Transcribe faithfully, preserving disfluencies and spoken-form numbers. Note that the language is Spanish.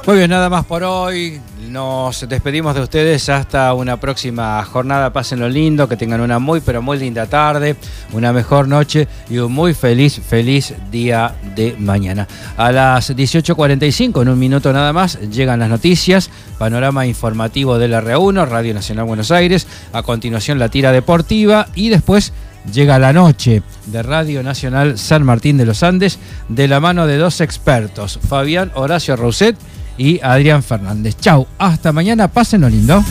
Muy bien, nada más por hoy. Nos despedimos de ustedes hasta una próxima jornada. Pásenlo lindo, que tengan una muy, pero muy linda tarde, una mejor noche y un muy feliz, feliz día de mañana. A las dieciocho cuarenta y cinco, en un minuto nada más, llegan las noticias, panorama informativo de la R uno, Radio Nacional Buenos Aires. A continuación, la tira deportiva y después llega la noche de Radio Nacional San Martín de los Andes, de la mano de dos expertos, Fabián Horacio Rousset y Adrián Fernández. Chau, hasta mañana, pásenlo lindo.